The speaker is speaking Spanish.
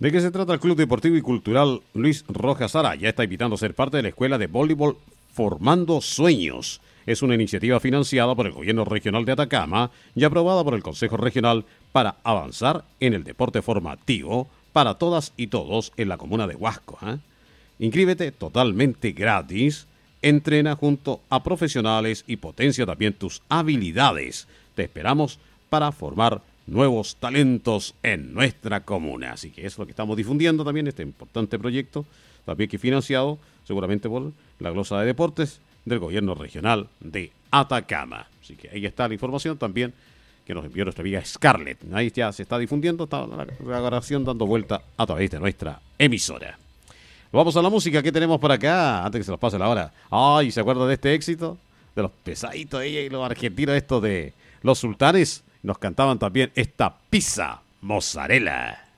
¿De qué se trata el Club Deportivo y Cultural Luis Rojas Araya? Está invitando a ser parte de la Escuela de Voleibol Formando Sueños. Es una iniciativa financiada por el Gobierno Regional de Atacama y aprobada por el Consejo Regional para avanzar en el deporte formativo para todas y todos en la comuna de Huasco. Inscríbete totalmente gratis, entrena junto a profesionales y potencia también tus habilidades. Te esperamos para formar nuevos talentos en nuestra comuna. Así que eso es lo que estamos difundiendo también, este importante proyecto, también que financiado seguramente por la glosa de deportes del Gobierno Regional de Atacama. Así que ahí está la información también que nos envió nuestra amiga Scarlett. Ahí ya se está difundiendo, está la grabación dando vuelta a través de nuestra emisora. Vamos a la música, ¿qué tenemos por acá? Antes que se nos pase la hora. Ay, ¿se acuerdan de este éxito? De los pesaditos de ella y los argentinos estos de los sultanes. Nos cantaban también esta pizza mozzarella.